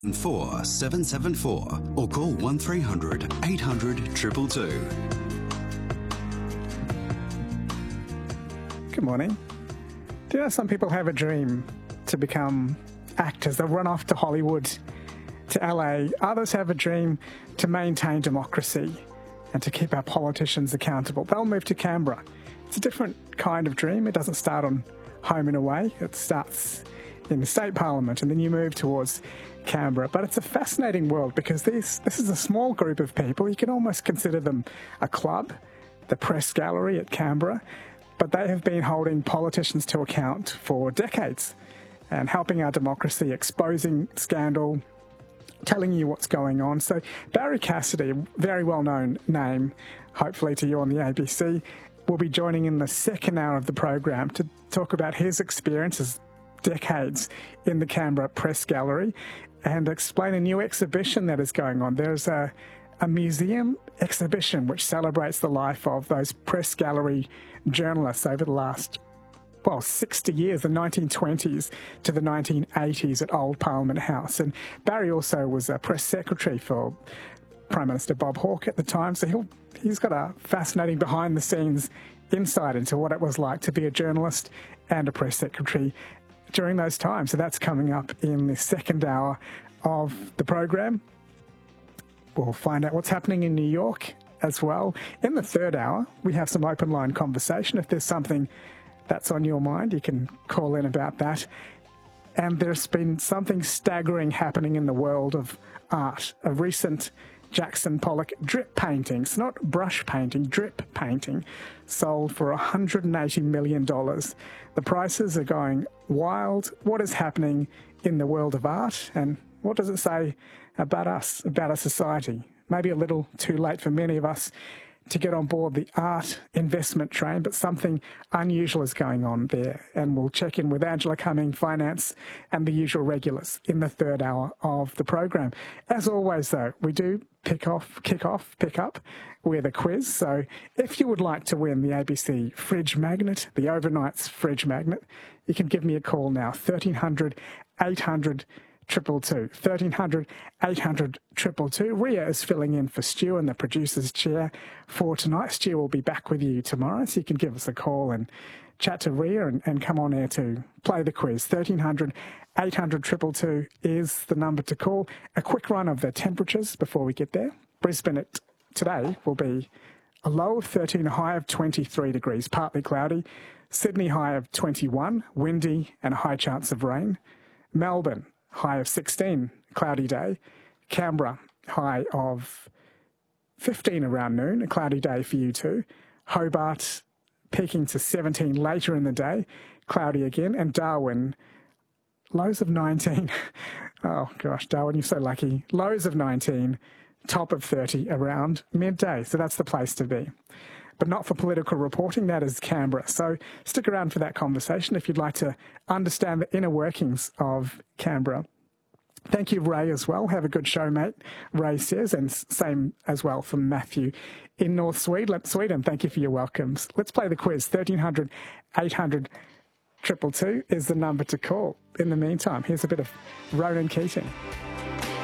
4774 or call 1300 800 222. Good morning. Do you know some people have a dream to become actors? They'll run off to Hollywood, to LA. Others have a dream to maintain democracy and to keep our politicians accountable. They'll move to Canberra. It's a different kind of dream. It doesn't start on home and away. It starts in the state parliament and then you move towards Canberra. But it's a fascinating world because this is a small group of people. You can almost consider them a club, the Press Gallery at Canberra. But they have been holding politicians to account for decades and helping our democracy, exposing scandal, telling you what's going on. So Barrie Cassidy, a very well-known name, hopefully to you on the ABC, will be joining in the second hour of the program to talk about his experiences, decades in the Canberra Press Gallery, and explain a new exhibition that is going on. There's a museum exhibition which celebrates the life of those Press Gallery journalists over the last 60 years, the 1920s to the 1980s at Old Parliament House. And Barrie also was a press secretary for Prime Minister Bob Hawke at the time, so he's got a fascinating behind-the-scenes insight into what it was like to be a journalist and a press secretary during those times. So that's coming up in the second hour of the program. We'll find out what's happening in New York as well. In the third hour, we have some open line conversation. If there's something that's on your mind, you can call in about that. And there's been something staggering happening in the world of art. A recent Jackson Pollock drip paintings, not brush painting, drip painting, sold for $180 million. The prices are going wild. What is happening in the world of art, and what does it say about us, about our society? Maybe a little too late for many of us to get on board the art investment train, but something unusual is going on there. And we'll check in with Angela Cumming, Finance, and the usual regulars in the third hour of the program. As always, though, we do pick up with a quiz. So if you would like to win the ABC fridge magnet, the overnights fridge magnet, you can give me a call now, 1300 800 222, 1300 800 222. Ria is filling in for Stu in the producer's chair for tonight. Stu will be back with you tomorrow, so you can give us a call and chat to Ria and come on air to play the quiz. 1300 800 222 is the number to call. A quick run of the temperatures before we get there. Brisbane today will be a low of 13, a high of 23 degrees, partly cloudy. Sydney, high of 21, windy and a high chance of rain. Melbourne, high of 16, cloudy day. Canberra, high of 15 around noon, a cloudy day for you too. Hobart, peaking to 17 later in the day, cloudy again. And Darwin, lows of 19. Oh gosh, Darwin, you're so lucky. Lows of 19, top of 30 around midday. So that's the place to be. But not for political reporting, that is Canberra. So stick around for that conversation if you'd like to understand the inner workings of Canberra. Thank you, Ray, as well. Have a good show, mate, Ray says, and same as well from Matthew in North Sweden. Thank you for your welcomes. Let's play the quiz. 1300 800 222 is the number to call. In the meantime, here's a bit of Ronan Keating.